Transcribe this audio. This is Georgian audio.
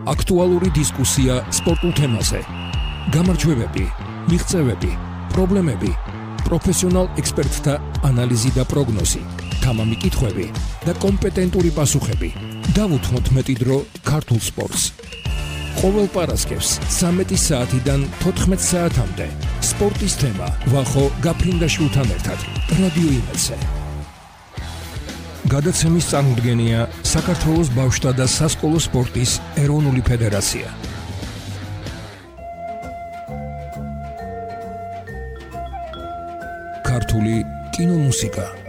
აქტუალური დისკუსია სპორტულ თემაზე. გამარჯვებები, მიღწევები, პრობლემები, პროფესიონალ ექსპერტთა ანალიზი და პროგნოზი, თამამი კითხვები და კომპეტენტური პასუხები. დავუთმოთ მეტი დრო ქართულ სპორტს. ყოველ პარასკევს 13 საათიდან 14 საათამდე სპორტის თემა ვახო გაფრინდაშვილთან ერთად რადიო იმედზე. გადაცემის წარმოდგენია საქართველოს ბავშვთა და სასკოლო სპორტის ეროვნული ფედერაცია. ქართული კინომუსიკა.